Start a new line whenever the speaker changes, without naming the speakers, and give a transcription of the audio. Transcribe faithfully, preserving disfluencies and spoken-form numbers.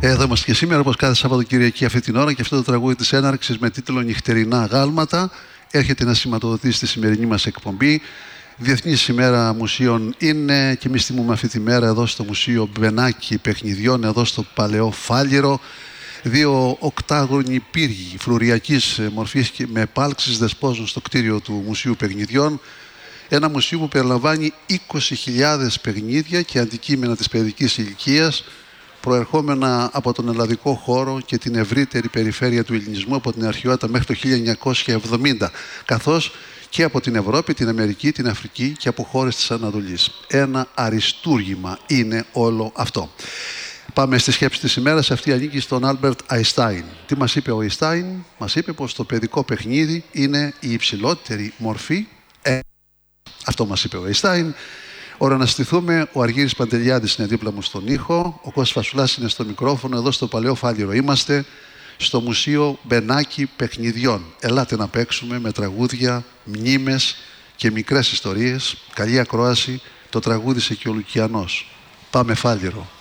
Εδώ είμαστε και σήμερα, όπως κάθε Σαββατοκυριακή αυτή την ώρα, και αυτό το τραγούδι της έναρξης με τίτλο «Νυχτερινά γάλματα» έρχεται να σηματοδοτήσει τη σημερινή μας εκπομπή. Διεθνής ημέρα μουσείων είναι και εμείς τιμούμε αυτή τη μέρα εδώ στο Μουσείο Μπενάκη Παιχνιδιών, εδώ στο Παλαιό Φάληρο. Δύο οκτάγωνοι πύργοι φρουριακής μορφής και με επάλξεις δεσπόζουν στο κτίριο του Μουσείου Παιχνιδιών. Ένα μουσείο που περιλαμβάνει είκοσι χιλιάδες παιχνίδια και αντικείμενα της παιδικής ηλικίας, προερχόμενα από τον ελλαδικό χώρο και την ευρύτερη περιφέρεια του ελληνισμού από την αρχαιότητα μέχρι το χίλια εννιακόσια εβδομήντα, καθώς και από την Ευρώπη, την Αμερική, την Αφρική και από χώρες της Ανατολής. Ένα αριστούργημα είναι όλο αυτό. Πάμε στη σκέψη της ημέρας. Αυτή ανήκει στον Άλμπερτ Αϊνστάιν. Τι μας είπε ο Αϊνστάιν? Μας είπε πως το παιδικό παιχνίδι είναι η υψηλότερη μορφή. Ε, αυτό μας είπε ο Αϊνστάιν. Ώρα να στηθούμε. Ο Αργύρης Παντελιάδης είναι δίπλα μου στον ήχο. Ο Κώστας Φασουλάς είναι στο μικρόφωνο. Εδώ στο Παλαιό Φάληρο είμαστε, στο Μουσείο Μπενάκη Παιχνιδιών. Ελάτε να παίξουμε με τραγούδια, μνήμες και μικρές ιστορίες. Καλή ακρόαση. Το τραγούδισε και ο Λουκιανός. Πάμε Φάληρο.